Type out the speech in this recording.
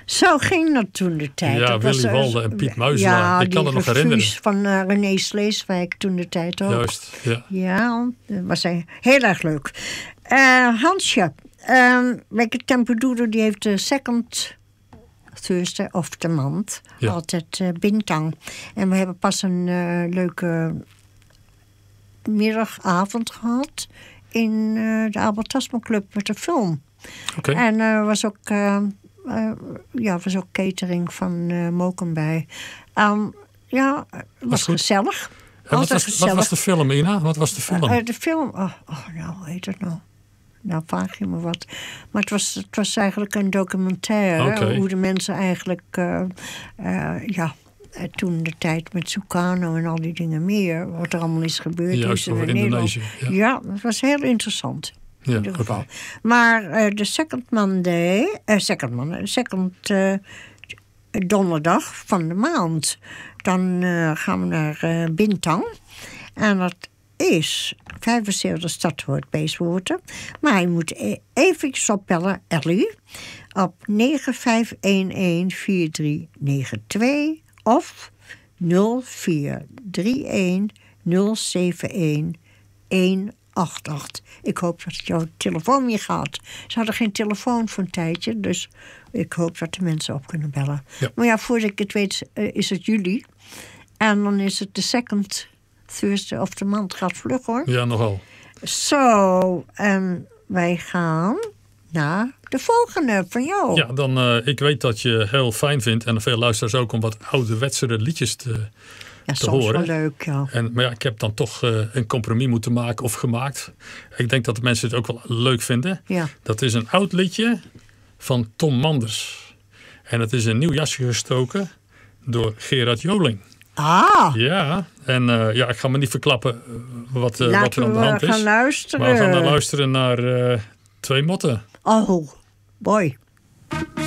Zo ging dat toen de tijd. Ja, dat Willy was, Walde en Piet Muizelaar. Ja, ik kan het nog herinneren. van René Sleeswijk toen de tijd ook. Juist, ja. Ja, dat was heel erg leuk. Hansje, Tempedoedo die heeft de second Thursday of the month. Ja. Altijd Bintang. En we hebben pas een leuke middagavond gehad in de Albert Tasman Club met de film. Oké. En was ook catering van Moken bij. Ja, het was gezellig. Wat was de film, Ina? Wat was de film? De film, nou, hoe heet het nou? Nou, vraag je me wat. Maar het was eigenlijk een documentaire. Hoe de mensen eigenlijk toen de tijd met Sukarno en al die dingen meer, wat er allemaal is gebeurd. Juist, over Indonesië. Ja, dat was heel interessant. Ja, in ieder geval. Maar de second donderdag van de maand, dan gaan we naar Bintang. En dat is 75 stadwoord Beeswoorden. Maar je moet even opbellen, Ellie, op 95114392 of 0431071188. Ik hoop dat jouw telefoon niet gaat. Ze hadden geen telefoon voor een tijdje, dus ik hoop dat de mensen op kunnen bellen. Ja. Maar ja, voordat ik het weet is het juli. En dan is het de second Thursday of the month. Gaat vlug hoor. Ja, nogal. Zo, en wij gaan naar de volgende van jou. Ja, dan ik weet dat je heel fijn vindt en veel luisteraars ook om wat ouderwetsere liedjes te soms horen. Wel leuk, ja. Maar ja, ik heb dan toch een compromis moeten maken of gemaakt. Ik denk dat de mensen het ook wel leuk vinden. Ja. Dat is een oud liedje van Tom Manders. En het is een nieuw jasje gestoken door Gerard Joling. Ah. Ja, en ik ga me niet verklappen wat er aan de hand is. Luisteren. Maar we gaan dan luisteren naar Twee Motten. Oh, boy.